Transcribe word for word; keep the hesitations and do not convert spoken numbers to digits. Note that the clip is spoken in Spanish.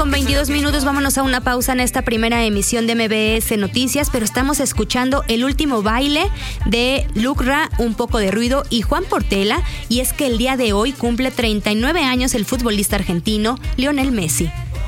con veintidós minutos, vámonos a una pausa en esta primera emisión de M B S Noticias, pero estamos escuchando El Último Baile de Lucra, Un Poco de Ruido y Juan Portela, y es que el día de hoy cumple treinta y nueve años el futbolista argentino Lionel Messi.